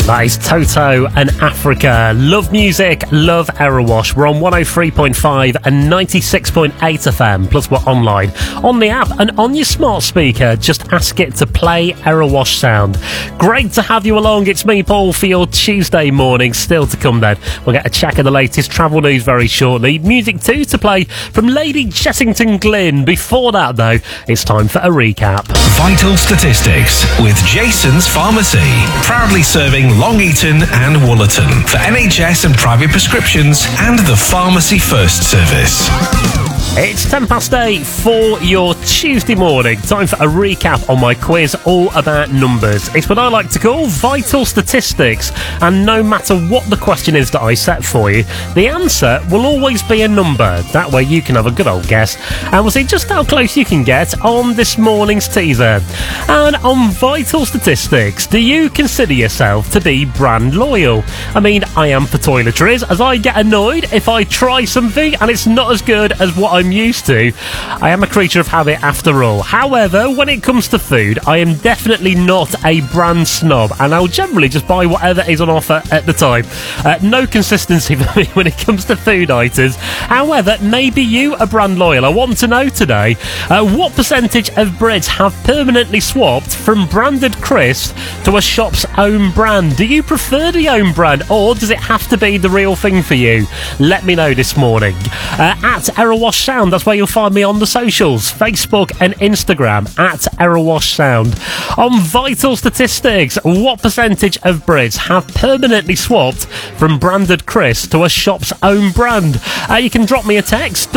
That is Toto and Africa. Love music, love Erewash. We're on 103.5 and 96.8 FM, plus we're online, on the app and on your smart speaker. Just ask it to play Erewash sound. Great to have you along. It's me, Paul, for your Tuesday morning. Still to come then. We'll get a check of the latest travel news very shortly. Music too to play from Lady Chessington Glynn. Before that, though, it's time for a recap. Vital Statistics with Jason's Pharmacy. Proudly serving Long Eaton and Woollerton for NHS and private prescriptions and the Pharmacy First service. It's 8:10 for your Tuesday morning. Time for a recap on my quiz all about numbers. It's what I like to call Vital Statistics, and no matter what the question is that I set for you, the answer will always be a number. That way you can have a good old guess, and we'll see just how close you can get on this morning's teaser. And on Vital Statistics, do you consider yourself to be brand loyal? I mean, I am for toiletries, as I get annoyed if I try something and it's not as good as what I'm used to. I am a creature of habit after all. However, when it comes to food, I am definitely not a brand snob, and I'll generally just buy whatever is on offer at the time. No consistency for me when it comes to food items. However, maybe you are brand loyal. I want to know today, what percentage of Brits have permanently swapped from branded crisps to a shop's own brand? Do you prefer the own brand, or does it have to be the real thing for you? Let me know this morning. At Erewash Sound, that's where you'll find me on the socials, Facebook and Instagram, at Erewash Sound. On Vital Statistics, what percentage of Brits have permanently swapped from branded crisps to a shop's own brand? You can drop me a text,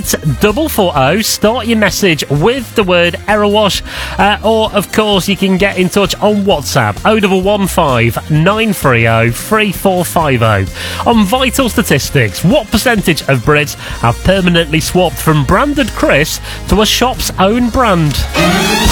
88440, start your message with the word Erewash, or of course you can get in touch on WhatsApp, 0115 930 3450. On Vital Statistics, what percentage of Brits have permanently swapped from branded crisps to a shop's own brand?